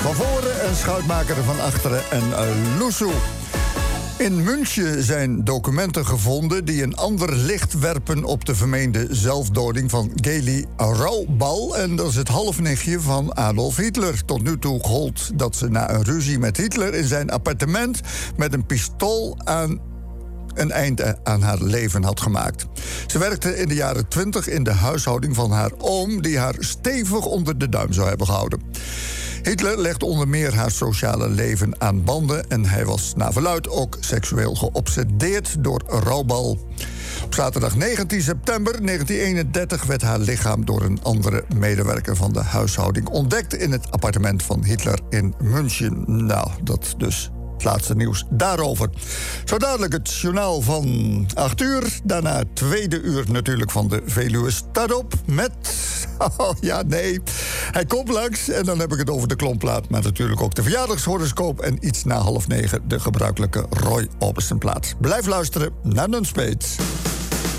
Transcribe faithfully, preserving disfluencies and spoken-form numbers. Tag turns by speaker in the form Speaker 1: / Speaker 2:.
Speaker 1: van voren en Schuitmaker van achteren en uh, Loesoe. In München zijn documenten gevonden die een ander licht werpen op de vermeende zelfdoding van Geli Raubal. En dat is het halfnichtje van Adolf Hitler. Tot nu toe gold dat ze na een ruzie met Hitler in zijn appartement met een pistool aan een eind aan haar leven had gemaakt. Ze werkte in de jaren twintig in de huishouding van haar oom, die haar stevig onder de duim zou hebben gehouden. Hitler legde onder meer haar sociale leven aan banden en hij was naar verluidt ook seksueel geobsedeerd door Raubal. Op zaterdag negentien september negentien eenendertig werd haar lichaam door een andere medewerker van de huishouding ontdekt in het appartement van Hitler in München. Nou, dat dus het laatste nieuws daarover. Zo dadelijk het journaal van acht uur. Daarna het tweede uur natuurlijk van de Veluwe staat op met... Oh ja, nee. Hij komt langs en dan heb ik het over de klomplaat. Maar natuurlijk ook de verjaardagshoroscoop. En iets na half negen de gebruikelijke Roy Orbison plaat. Blijf luisteren naar Nunspeet.